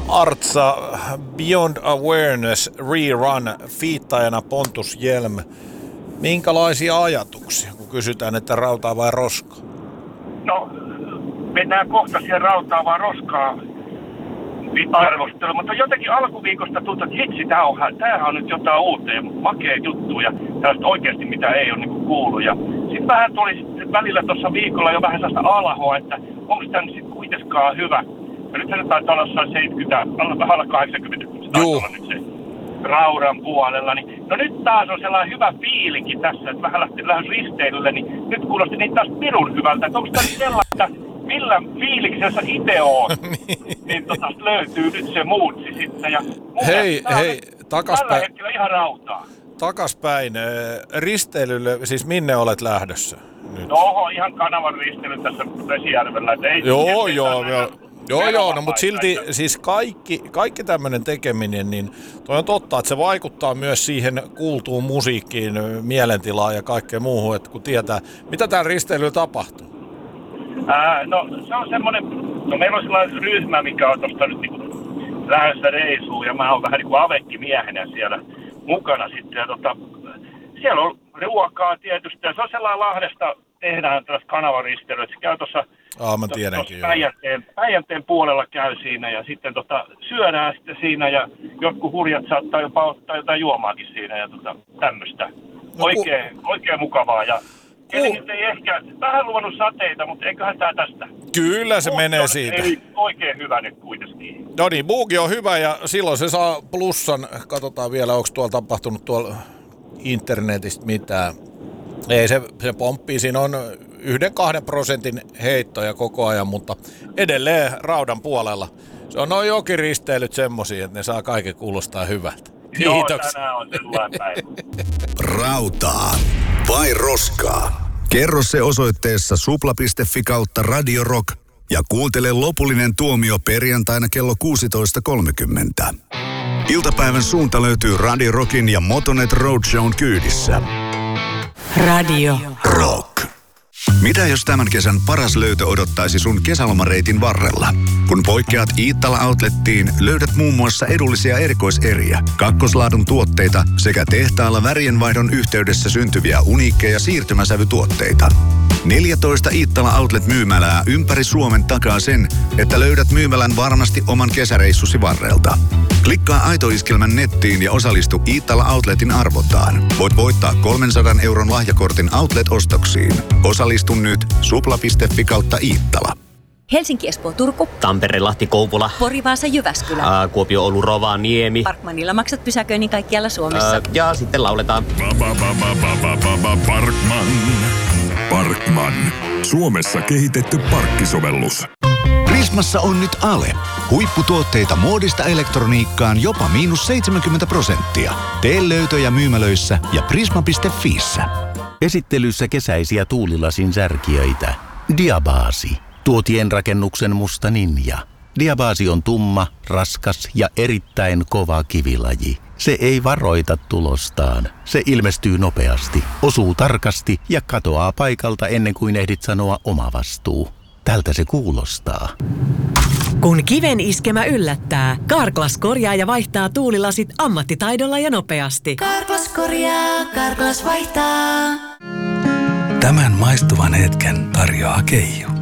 Artsa Beyond Awareness Rerun fiittajana Pontus Hjelm. Minkälaisia ajatuksia, kun kysytään, että rautaa vai roskaa? No, mennään kohta siihen rautaa vai roskaa arvostelu, mutta jotenkin alkuviikosta tuntuu, että hitsi, tämähän on nyt jotain uutta ja makea juttu ja tällaista oikeasti mitä ei ole niin kuullut. Ja sitten vähän tuli välillä tuossa viikolla jo vähän sellaista alhoa, että onko tämä nyt sitten kuitenkaan hyvä. Ja nyt se taitaa olla jossain 70, vähän 80, kun se taitaa olla nyt se raudan puolella. Niin, no nyt taas on sellainen hyvä fiilinki tässä, että vähän lähes risteilylle, niin nyt kuulosti niin taas pirun hyvältä, että onko tämä sellaista, millä fiiliksessä itse on, niin löytyy nyt se muutsi sitten. Ja hei, takaspäin. Tällä hetkellä ihan rautaa. Takaspäin. Risteilylle, siis minne olet lähdössä nyt? No, ihan kanavan risteily tässä Vesijärvellä. Joo, no mutta silti siis kaikki tämmöinen tekeminen, niin toi on totta, että se vaikuttaa myös siihen kuultuun musiikkiin, mielentilaan ja kaikkeen muuhun, että kun tietää, mitä täällä risteilyllä tapahtuu. No se on semmoinen, no meillä on sellainen ryhmä, mikä on tuosta nyt niinku lähdössä reisuun ja mä oon vähän niinku avekkimiehenä siellä mukana sitten. Ja siellä on ruokaa tietysti ja se on sellainen Lahdesta tehdään tällaista kanavaristelyä, että se käy tuossa Päijänteen puolella käy siinä ja sitten syödään sitten siinä ja jotkut hurjat saattaa jopa ottaa jotain juomaakin siinä ja tämmöistä. Oikein mukavaa ja tietenkin ei ehkä vähän luvannut sateita, mutta eiköhän tää tästä. Kyllä se menee siitä. Ei oikein hyvä nyt kuitenkin. No niin, buugi on hyvä ja silloin se saa plussan. Katsotaan vielä, onko tuolla tapahtunut tuolla internetistä mitään. Ei, se pomppii. Siinä on 1-2% heittoja koko ajan, mutta edelleen raudan puolella. Se on noin jokiristeilyt semmosia, että ne saa kaiken kuulostaa hyvältä. Joo, tänään on sellainen päivä. Rautaa vai roskaa? Kerro se osoitteessa supla.fi/Radio Rock ja kuuntele lopullinen tuomio perjantaina kello 16.30. Iltapäivän suunta löytyy Radio Rockin ja Motonet Roadshown kyydissä. Radio Rock. Mitä jos tämän kesän paras löytö odottaisi sun kesälomareitin varrella? Kun poikkeat Iittala Outlettiin, löydät muun muassa edullisia erikoiseriä, kakkoslaadun tuotteita sekä tehtaalla värienvaihdon yhteydessä syntyviä uniikkeja siirtymäsävytuotteita. 14 Iittala Outlet-myymälää ympäri Suomen takaa sen, että löydät myymälän varmasti oman kesäreissusi varrelta. Klikkaa Aito-iskelmän nettiin ja osallistu Iittala Outletin arvontaan. Voit voittaa 300 € lahjakortin Outlet-ostoksiin. Osallistu nyt supla.fi/Iittala. Helsinki, Espoo, Turku. Tampere, Lahti, Kouvola. Pori, Vaasa, Jyväskylä. Kuopio, Oulu, Rovaniemi. Parkmanilla maksat pysäköinnin kaikkialla Suomessa. Ja sitten lauletaan. Parkman. Suomessa kehitetty parkkisovellus. Prismassa on nyt Ale. Huipputuotteita muodista elektroniikkaan jopa -70%. Tee löytöjä myymälöissä ja prisma.fiissä. Esittelyssä kesäisiä tuulilasin särkijöitä. Diabasi. Tuotien rakennuksen musta ninja. Diabasi on tumma, raskas ja erittäin kova kivilaji. Se ei varoita tulostaan. Se ilmestyy nopeasti, osuu tarkasti ja katoaa paikalta ennen kuin ehdit sanoa oma vastuu. Tältä se kuulostaa. Kun kiven iskemä yllättää, Carglass korjaa ja vaihtaa tuulilasit ammattitaidolla ja nopeasti. Carglass korjaa, Carglass vaihtaa. Tämän maistuvan hetken tarjoaa Keijo.